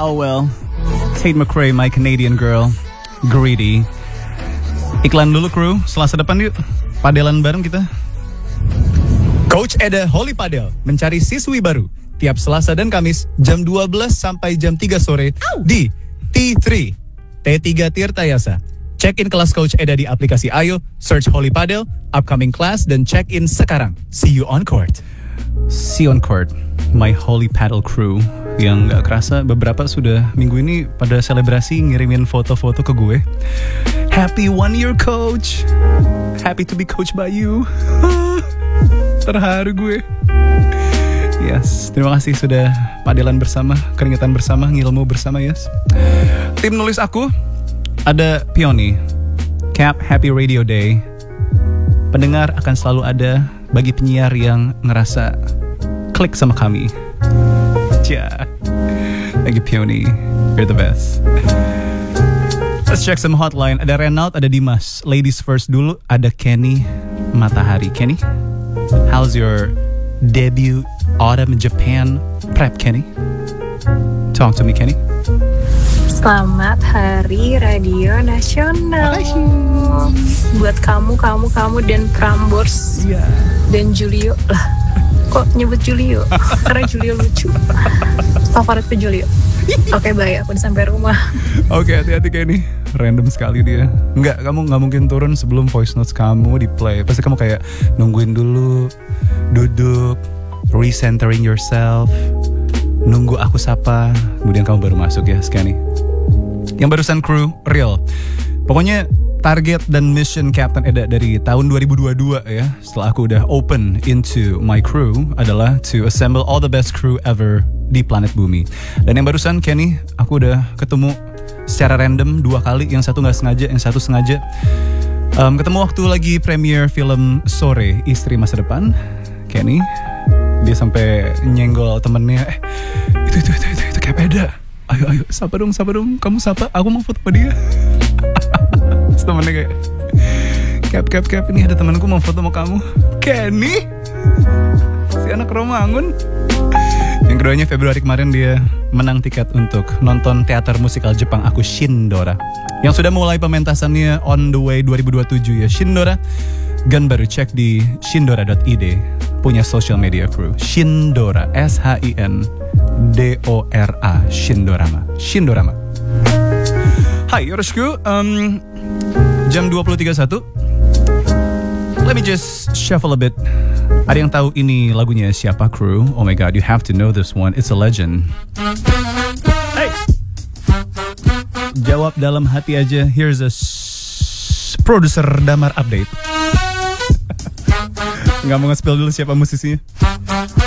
Oh well. Tate McRae, my Canadian girl. Greedy. Iklan dulu kru, Selasa depan yuk. Padelan bareng kita. Coach Eda Holy Padel mencari siswi baru tiap Selasa dan Kamis jam 12 sampai jam 3 sore di T3 Tirta Yasa. Check in kelas Coach Eda di aplikasi Ayo, search Holy Padel, upcoming class, dan check in sekarang. See you on court. See you on court, my Holy Paddle crew. Yang gak kerasa beberapa sudah minggu ini pada selebrasi ngirimin foto-foto ke gue. Happy 1 year coach. Happy to be coached by you. Terharu gue. Yes, terima kasih sudah padelan bersama, keringetan bersama, ngilmu bersama, yes. Tim nulis aku ada Peony, Cap Happy Radio Day. Pendengar akan selalu ada bagi penyiar yang ngerasa klik sama kami. Yeah. Thank you Peony, you're the best. Let's check some hotline. Ada Renault, ada Dimas. Ladies first dulu, ada Kenny Matahari. Kenny, how's your debut Autumn Japan prep, Kenny? Talk to me, Kenny. Selamat Hari Radio Nasional. Buat kamu dan Prambors, dan Julio lah. Kok nyebut Julio? Karena Julio lucu. Favoritku Julio. Oke, bye. Aku udah sampai rumah. Oke, hati-hati Kenny. Random sekali dia. Kamu nggak mungkin turun sebelum voice notes kamu di play. Pasti kamu kayak nungguin dulu, duduk, recentering yourself, nunggu aku sapa, kemudian kamu baru masuk ya, Kenny. Yang barusan crew real. Pokoknya target dan mission Captain Eda dari tahun 2022 ya, setelah aku udah open into my crew, adalah to assemble all the best crew ever di planet bumi. Dan yang barusan Kenny, aku udah ketemu secara random 2 kali, yang satu gak sengaja, yang satu sengaja. Ketemu waktu lagi premiere film Sore Istri Masa Depan, Kenny. Dia sampai nyenggol temennya, itu Cap Eda. Ayo, sapa dong, kamu sapa, aku mau foto sama dia. Terus temennya kayak, Cap, ini ada temanku mau foto sama kamu. Kenny, si anak Romangun. Yang keduanya Februari kemarin dia menang tiket untuk nonton teater musikal Jepang aku, Shindora, yang sudah mulai pementasannya on the way 2027 ya. Shindora, Gan baru cek di shindora.id, punya social media crew. Shindora, SHINDORA, Shindorama. Hai, yoroshiku. Jam 20.31. Let me just shuffle a bit. Ada yang tahu ini lagunya siapa, crew? Oh my god, you have to know this one. It's a legend. Hey, jawab dalam hati aja. Here's a producer Damar update. Nggak mau nge-spill dulu siapa musisinya.